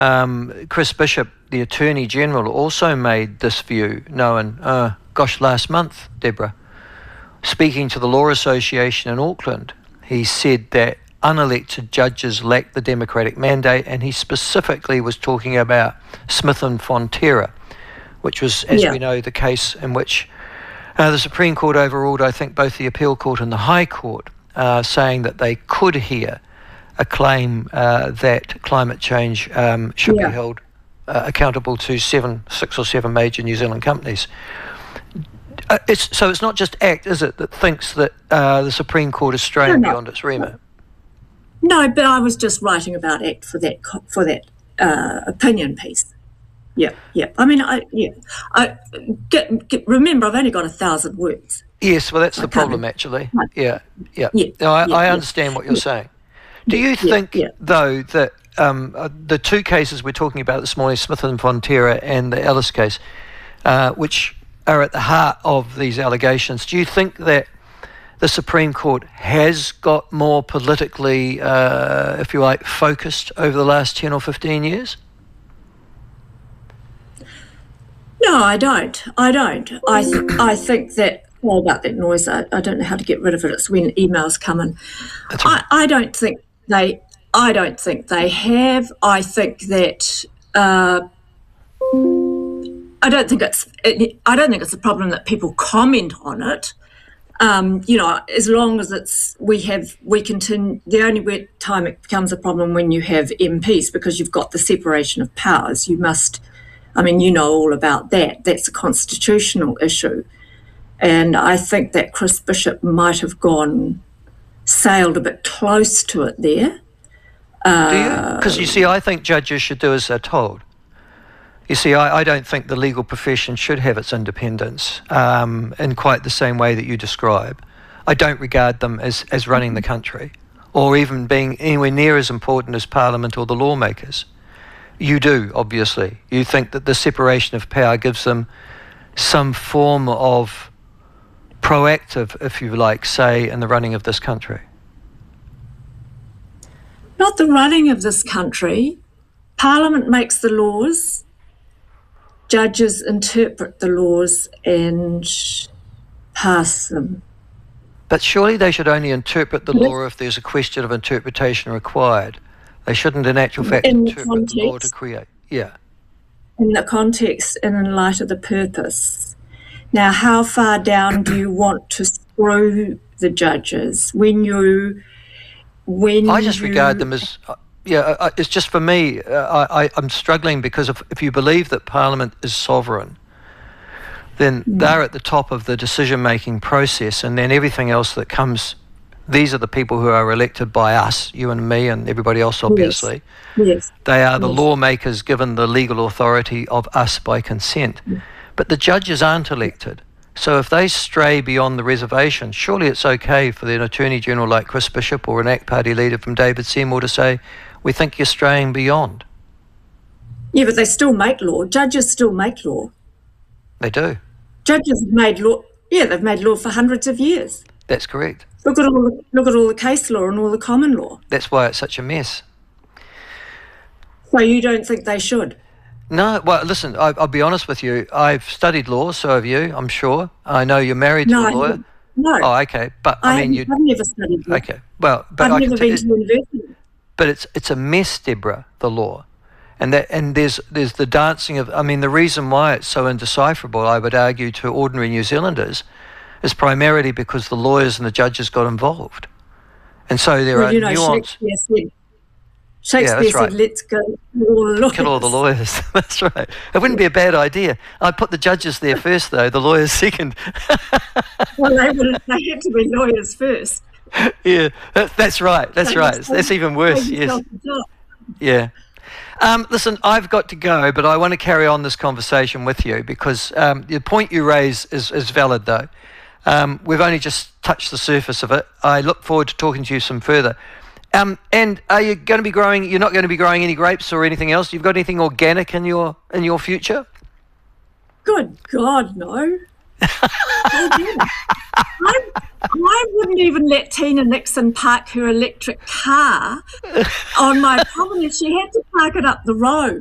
Chris Bishop, the Attorney General, also made this view known, last month, Deborah. Speaking to the Law Association in Auckland, he said that unelected judges lack the democratic mandate, and he specifically was talking about Smith and Fonterra, which was, as we know, the case in which the Supreme Court overruled, I think, both the Appeal Court and the High Court, saying that they could hear a claim that climate change should be held accountable to 6 or 7 major New Zealand companies. So it's not just ACT, is it, that thinks that the Supreme Court is straying beyond its remit? No, but I was just writing about ACT for that opinion piece. Yeah. I mean, remember, I've only got 1,000 words. Yes, well, that's the problem, actually. Yeah. No, I understand what you're saying. Do you think, though, that the two cases we're talking about this morning, Smith and Fonterra and the Ellis case, which are at the heart of these allegations, do you think that the Supreme Court has got more politically, if you like, focused over the last 10 or 15 years? No, I don't. I think that, all about that noise, I don't know how to get rid of it. It's when emails come in. That's right. I don't think they have. I think that I don't think it's a problem that people comment on it. As long as we continue. The only time it becomes a problem when you have MPs, because you've got the separation of powers. You must. I mean, you know all about that. That's a constitutional issue. And I think that Chris Bishop might have sailed a bit close to it there. Do you? Because you see, I think judges should do as they're told. You see, I don't think the legal profession should have its independence in quite the same way that you describe. I don't regard them as running the country or even being anywhere near as important as Parliament or the lawmakers. You do, obviously. You think that the separation of power gives them some form of proactive, if you like, say, in the running of this country. Not the running of this country. Parliament makes the laws. Judges interpret the laws and pass them. But surely they should only interpret the law if there's a question of interpretation required. They shouldn't, in actual fact, interpret the law to create. Yeah. In the context and in light of the purpose. Now, how far down do you want to screw the judges I just regard them as... it's just for me, I'm struggling because if you believe that Parliament is sovereign, then they're at the top of the decision-making process, and then everything else that comes, these are the people who are elected by us, you and me and everybody else, obviously. Yes. They are the lawmakers given the legal authority of us by consent. But the judges aren't elected. So if they stray beyond the reservation, surely it's okay for an Attorney General like Chris Bishop or an ACT Party leader from David Seymour to say, we think you're straying beyond. Yeah, but they still make law. Judges still make law. They do. Judges have made law. Yeah, they've made law for hundreds of years. That's correct. Look at all the case law and all the common law. That's why it's such a mess. So you don't think they should? No, well, listen, I'll be honest with you. I've studied law, so have you, I'm sure. I know you're married to a lawyer. No. Oh, okay. But I've never studied law. Okay. Well, but I've never been to university. But it's a mess, Deborah, the law. And there's the dancing of, I mean, the reason why it's so indecipherable, I would argue, to ordinary New Zealanders is primarily because the lawyers and the judges got involved. And so there are nuances. Shakespeare said, let's go kill all the lawyers. That's right. It wouldn't be a bad idea. I'd put the judges there first, though, the lawyers second. Well, they had to be lawyers first. Yeah, that's right. That's right. That's even worse, yes. Yeah. Listen, I've got to go, but I want to carry on this conversation with you because the point you raise is valid, though. We've only just touched the surface of it. I look forward to talking to you some further. And are you going to be growing? You're not going to be growing any grapes or anything else? You've got anything organic in your future? Good God, no. I wouldn't even let Tina Nixon park her electric car on my property. She had to park it up the road.